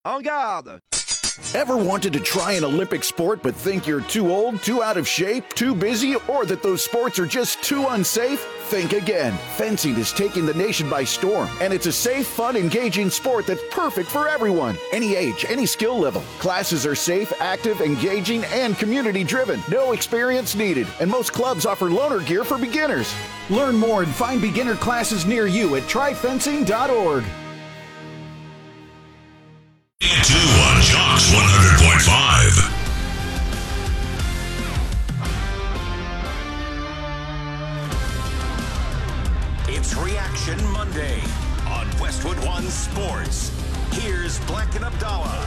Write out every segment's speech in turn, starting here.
En garde! Ever wanted to try an Olympic sport but think you're too old, too out of shape, too busy, or that those sports are just too unsafe? Think again. Fencing is taking the nation by storm, and it's a safe, fun, engaging sport that's perfect for everyone. Any age, any skill level. Classes are safe, active, engaging, and community-driven. No experience needed, and most clubs offer loaner gear for beginners. Learn more and find beginner classes near you at tryfencing.org. Into on Jocks 100.5. It's Reaction Monday on Westwood One Sports. Here's Black and Abdallah.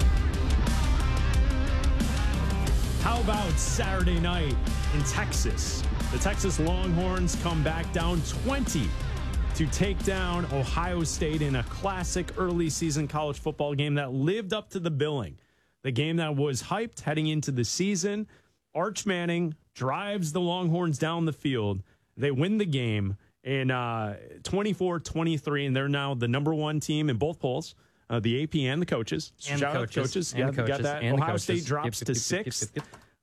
How about Saturday night in Texas? The Texas Longhorns come back down 20 to take down Ohio State in a classic early season college football game that lived up to the billing. The game that was hyped heading into the season. Arch Manning drives the Longhorns down the field. They win the game in 24-23, and they're now the number one team in both polls, the AP and the coaches. And Shout the out coaches. And Yeah, the coaches. got that. And the Ohio coaches. State drops to sixth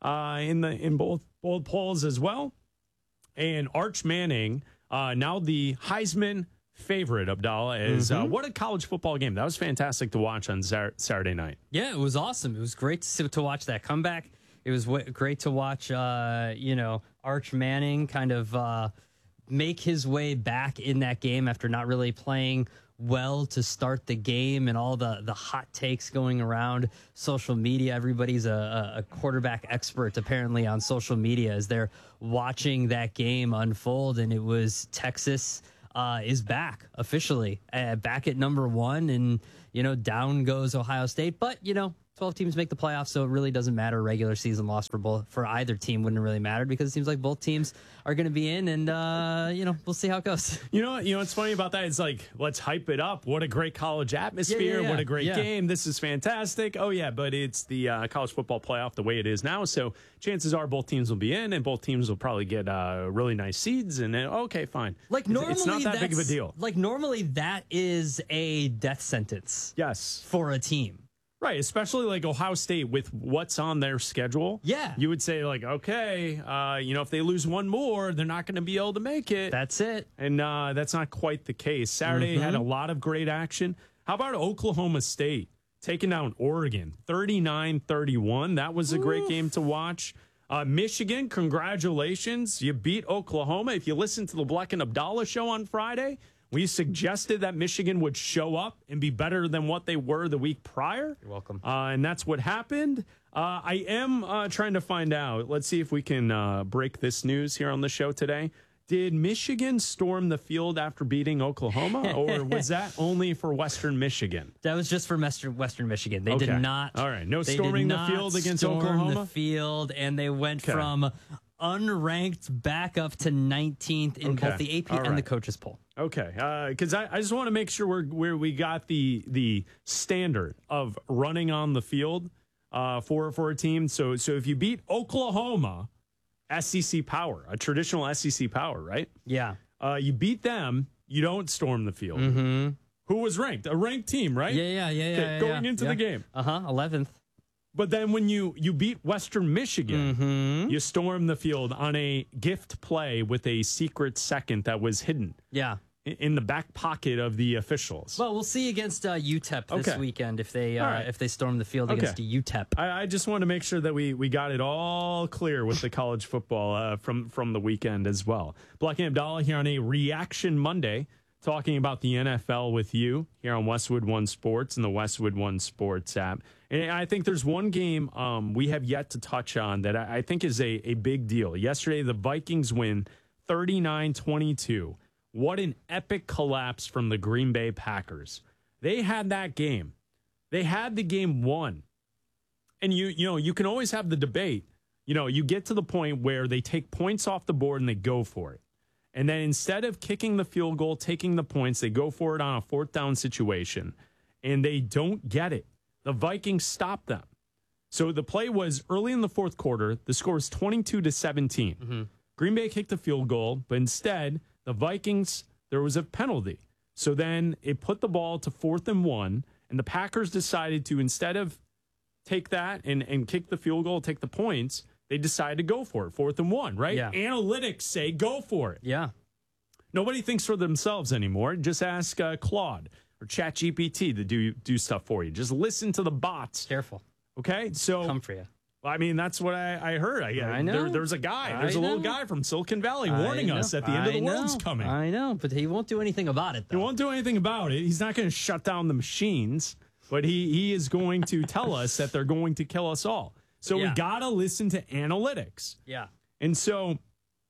in both polls as well. And Arch Manning, now the Heisman favorite, Abdallah, is what a college football game. That was fantastic to watch on Saturday night. Yeah, it was awesome. It was great to watch that comeback. It was great to watch, Arch Manning kind of make his way back in that game after not really playing well to start the game, and all the hot takes going around social media. Everybody's a quarterback expert apparently on social media as they're watching that game unfold, and it was Texas is back officially, back at number one, and down goes Ohio State. But 12 teams make the playoffs, so it really doesn't matter. Regular season loss for either team wouldn't really matter, because it seems like both teams are going to be in, and we'll see how it goes. What's funny about that is, like, let's hype it up. What a great college atmosphere. Yeah. What a great game. This is fantastic. Oh, yeah, but it's the college football playoff the way it is now, so chances are both teams will be in, and both teams will probably get really nice seeds, and okay, fine. Like, normally it's not that big of a deal. Like, normally that is a death sentence. Yes. For a team. Right, especially like Ohio State with what's on their schedule. Yeah. You would say, like, okay, if they lose one more, they're not going to be able to make it. That's it. And that's not quite the case. Saturday had a lot of great action. How about Oklahoma State taking down Oregon, 39-31? That was a great game to watch. Michigan, congratulations. You beat Oklahoma. If you listen to the Black and Abdallah show on Friday, we suggested that Michigan would show up and be better than what they were the week prior. You're welcome. And that's what happened. I am trying to find out. Let's see if we can break this news here on the show today. Did Michigan storm the field after beating Oklahoma, or was that only for Western Michigan? That was just for Western Michigan. They did not. All right. No storming the field against Oklahoma? The field, and they went from unranked back up to 19th in both the AP and the coaches poll. Okay, because I just want to make sure we got the standard of running on the field for a team. So if you beat Oklahoma, SEC power, a traditional SEC power, right? Yeah. You beat them, you don't storm the field. Mm-hmm. Who was ranked? A ranked team, right? Yeah. Going into the game. 11th. But then when you beat Western Michigan, you storm the field on a gift play with a secret second that was hidden. Yeah. In the back pocket of the officials. Well, we'll see against UTEP this weekend if they storm the field against UTEP. I just want to make sure that we got it all clear with the college football from the weekend as well. Black and Abdallah here on a Reaction Monday, talking about the NFL with you here on Westwood One Sports and the Westwood One Sports app. And I think there's one game we have yet to touch on that I think is a big deal. Yesterday, the Vikings win 39-22. What an epic collapse from the Green Bay Packers. They had that game. They had the game won. And you can always have the debate. You get to the point where they take points off the board and they go for it. And then instead of kicking the field goal, taking the points, they go for it on a fourth down situation. And they don't get it. The Vikings stop them. So the play was early in the fourth quarter. The score was 22-17. Mm-hmm. Green Bay kicked a field goal, but instead the Vikings, there was a penalty. So then it put the ball to 4th and 1, And the Packers decided to, instead of take that and kick the field goal, take the points, they decided to go for it. 4th and 1, right? Yeah. Analytics say go for it. Yeah. Nobody thinks for themselves anymore. Just ask Claude or ChatGPT to do stuff for you. Just listen to the bots. Careful. Okay? So, Come for you. I mean, that's what I heard. I know. There's a guy. There's a little guy from Silicon Valley warning us that the end of the world's coming. I know, but he won't do anything about it, though. He won't do anything about it. He's not going to shut down the machines, but he is going to tell us that they're going to kill us all. So we got to listen to analytics. Yeah. And so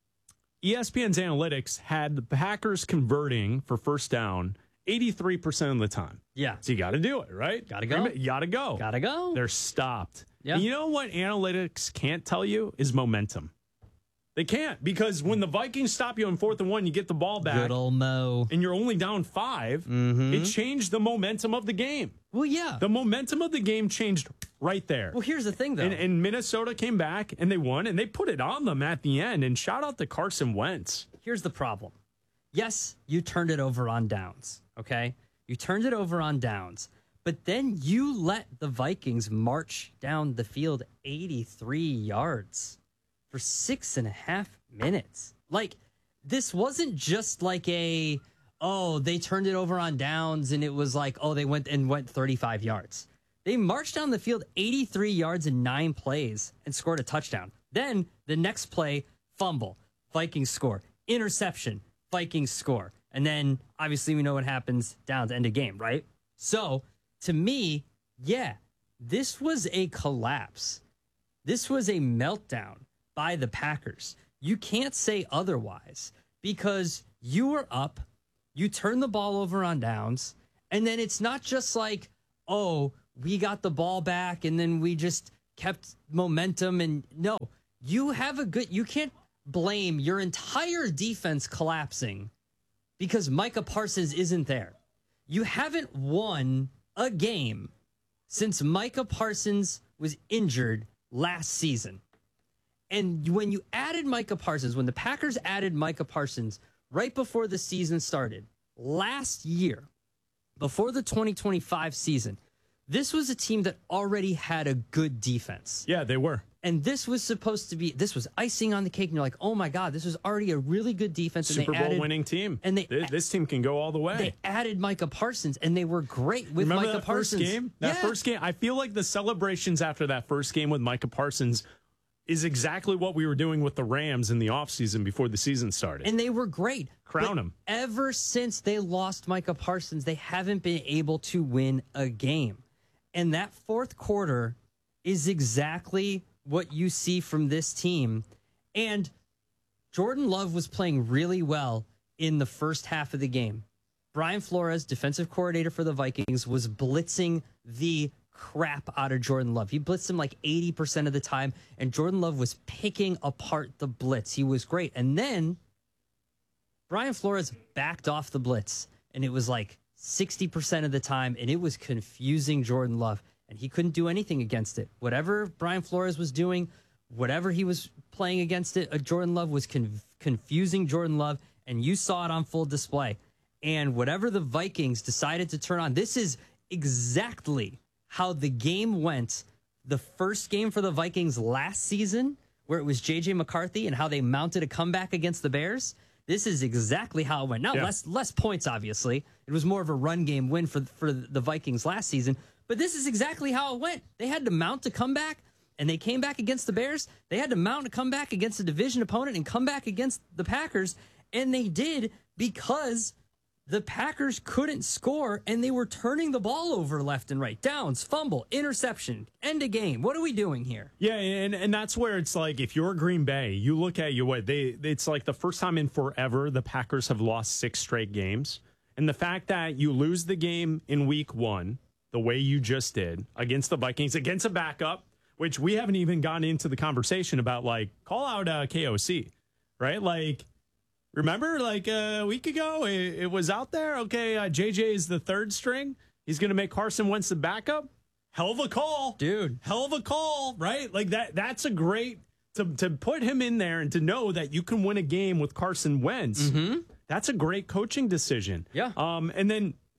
ESPN's analytics had the Packers converting for first down 83% of the time. Yeah. So you got to do it, right? Got to go. You got to go. Got to go. They're stopped. Yeah. And you know what analytics can't tell you is momentum. They can't, because when the Vikings stop you on 4th and 1, you get the ball back. Good old Mo. And you're only down 5. Mm-hmm. It changed the momentum of the game. Well, yeah. The momentum of the game changed right there. Well, here's the thing, though. And Minnesota came back and they won, and they put it on them at the end. And shout out to Carson Wentz. Here's the problem. Yes, you turned it over on downs, okay? You turned it over on downs. But then you let the Vikings march down the field 83 yards for 6.5 minutes. Like, this wasn't just like they turned it over on downs and it was like, they went 35 yards. They marched down the field 83 yards in 9 plays and scored a touchdown. Then the next play, fumble, Vikings score, interception, Vikings score. And then obviously we know what happens down to end of game, right? So to me, yeah, this was a collapse. This was a meltdown by the Packers. You can't say otherwise, because you were up, you turned the ball over on downs, and then it's not just like, we got the ball back and then we just kept momentum. And no, you can't blame your entire defense collapsing because Micah Parsons isn't there. You haven't won a game since Micah Parsons was injured last season. And when you added Micah Parsons, when the Packers added Micah Parsons right before the season started, last year, before the 2025 season, this was a team that already had a good defense. Yeah, they were. And this was icing on the cake. And you're like, oh my God, this was already a really good defense. Super Bowl winning team. And this team can go all the way. They added Micah Parsons, and they were great with Remember Micah that Parsons. First game? That first game, I feel like the celebrations after that first game with Micah Parsons is exactly what we were doing with the Rams in the offseason before the season started. And they were great. Crown them. Ever since they lost Micah Parsons, they haven't been able to win a game. And that fourth quarter is exactly what you see from this team. And Jordan Love was playing really well in the first half of the game. Brian Flores, defensive coordinator for the Vikings, was blitzing the crap out of Jordan Love. He blitzed him like 80% of the time, and Jordan Love was picking apart the blitz. He was great. And then Brian Flores backed off the blitz, and it was like 60% of the time, and it was confusing Jordan Love, and he couldn't do anything against it. Whatever Brian Flores was doing, whatever he was playing against it, Jordan Love was confusing Jordan Love, and you saw it on full display. And whatever the Vikings decided to turn on, this is exactly how the game went. The first game for the Vikings last season, where it was J.J. McCarthy and how they mounted a comeback against the Bears. This is exactly how it went. Now, less points, obviously. It was more of a run game win for the Vikings last season. But this is exactly how it went. They had to mount a comeback, and they came back against the Bears. They had to mount a comeback against a division opponent and come back against the Packers. And they did because the Packers couldn't score, and they were turning the ball over left and right. Downs, fumble, interception, end of game. What are we doing here? Yeah, and that's where it's like, if you're Green Bay, you look at it's like the first time in forever the Packers have lost 6 straight games. And the fact that you lose the game in week 1, the way you just did, against the Vikings, against a backup, which we haven't even gotten into the conversation about, like, call out KOC, right? Like, remember, like a week ago, it was out there. Okay, JJ is the third string. He's going to make Carson Wentz the backup. Hell of a call. Dude. Hell of a call, right? Like that's a great, to put him in there and to know that you can win a game with Carson Wentz. Mm-hmm. That's a great coaching decision. Yeah. And then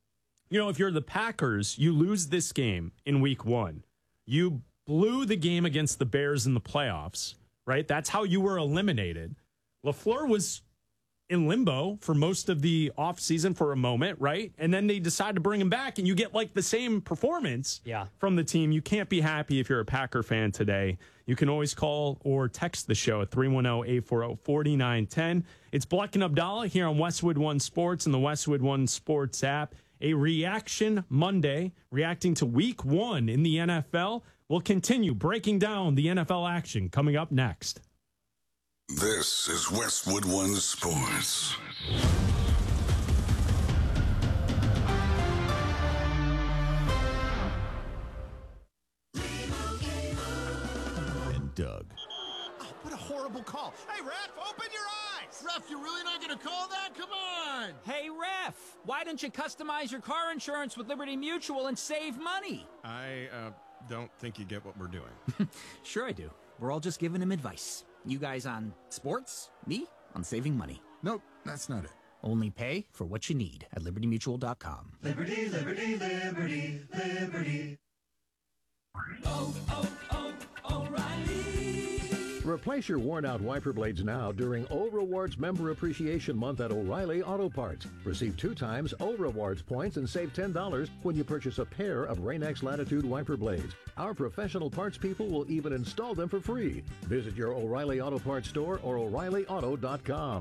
if you're the Packers, you lose this game in week 1. You blew the game against the Bears in the playoffs, right? That's how you were eliminated. LaFleur was in limbo for most of the offseason for a moment, right? And then they decide to bring him back, and you get the same performance from the team. You can't be happy if you're a Packer fan today. You can always call or text the show at 310-840-4910. It's Bleck and Abdallah here on Westwood One Sports and the Westwood One Sports app. A Reaction Monday, reacting to week 1 in the NFL. We'll continue breaking down the NFL action coming up next. This is Westwood One Sports. And Doug. Oh, what a horrible call. Hey, ref, open your eyes. Ref, you're really not going to call that? Come on. Hey, ref, why don't you customize your car insurance with Liberty Mutual and save money? I don't think you get what we're doing. Sure I do. We're all just giving him advice. You guys on sports, me on saving money. Nope, that's not it. Only pay for what you need at libertymutual.com. Liberty, liberty, liberty, liberty. O'Reilly. Replace your worn-out wiper blades now during O Rewards Member Appreciation Month at O'Reilly Auto Parts. Receive 2 times O Rewards points and save $10 when you purchase a pair of Rain-X Latitude wiper blades. Our professional parts people will even install them for free. Visit your O'Reilly Auto Parts store or O'ReillyAuto.com.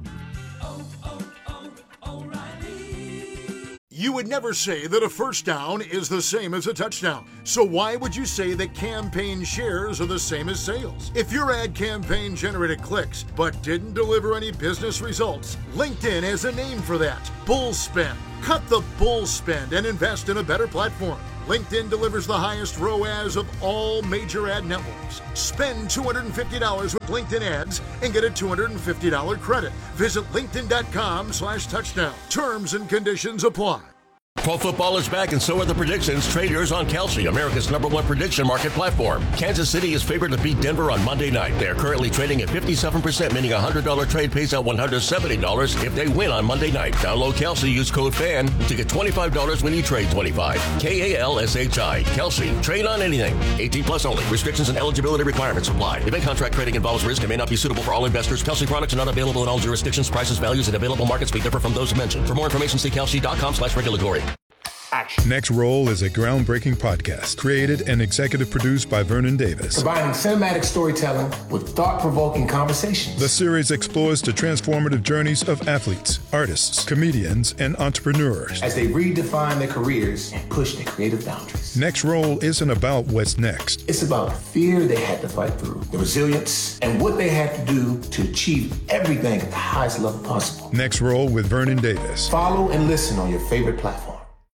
O'Reilly. You would never say that a first down is the same as a touchdown. So why would you say that campaign shares are the same as sales? If your ad campaign generated clicks but didn't deliver any business results, LinkedIn has a name for that: bull spend. Cut the bull spend and invest in a better platform. LinkedIn delivers the highest ROAS of all major ad networks. Spend $250 with LinkedIn ads and get a $250 credit. Visit linkedin.com/touchdown. Terms and conditions apply. Pro football is back, and so are the predictions. Trade yours on Kelsey, America's #1 prediction market platform. Kansas City is favored to beat Denver on Monday night. They are currently trading at 57%, meaning a $100 trade pays out $170 if they win on Monday night. Download Kelsey, use code FAN to get $25 when you trade 25. KALSHI. Kelsey. Trade on anything. 18 plus only. Restrictions and eligibility requirements apply. Event contract trading involves risk and may not be suitable for all investors. Kelsey products are not available in all jurisdictions. Prices, values, and available markets may differ from those mentioned. For more information, see kelsey.com/regulatory. Action. Next Roll is a groundbreaking podcast created and executive produced by Vernon Davis. Combining cinematic storytelling with thought-provoking conversations. The series explores the transformative journeys of athletes, artists, comedians, and entrepreneurs as they redefine their careers and push their creative boundaries. Next Roll isn't about what's next. It's about the fear they had to fight through, the resilience, and what they had to do to achieve everything at the highest level possible. Next Roll with Vernon Davis. Follow and listen on your favorite platform.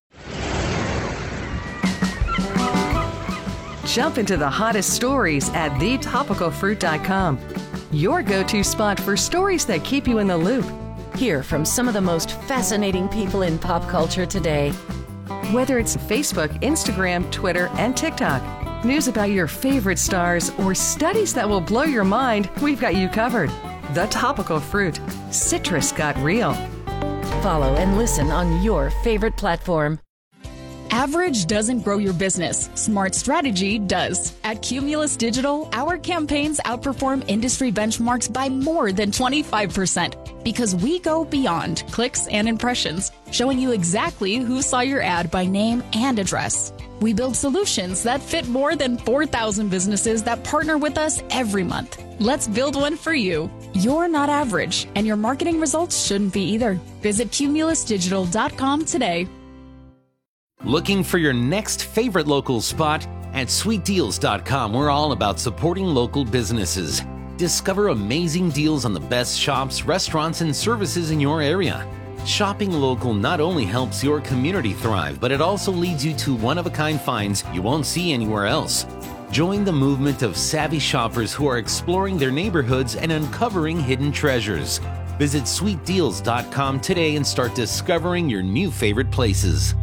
Jump into the hottest stories at thetopicalfruit.com. Your go-to spot for stories that keep you in the loop. Hear from some of the most fascinating people in pop culture today. Whether it's Facebook, Instagram, Twitter, and TikTok, news about your favorite stars, or studies that will blow your mind, we've got you covered. The Topical Fruit. Citrus got real. Follow and listen on your favorite platform. Average doesn't grow your business. Smart strategy does. At Cumulus Digital, our campaigns outperform industry benchmarks by more than 25% because we go beyond clicks and impressions, showing you exactly who saw your ad by name and address. We build solutions that fit more than 4,000 businesses that partner with us every month. Let's build one for you. You're not average, and your marketing results shouldn't be either. Visit cumulusdigital.com today. Looking for your next favorite local spot? At sweetdeals.com, we're all about supporting local businesses. Discover amazing deals on the best shops, restaurants, and services in your area. Shopping local not only helps your community thrive, but it also leads you to one-of-a-kind finds you won't see anywhere else. Join the movement of savvy shoppers who are exploring their neighborhoods and uncovering hidden treasures. Visit sweetdeals.com today and start discovering your new favorite places.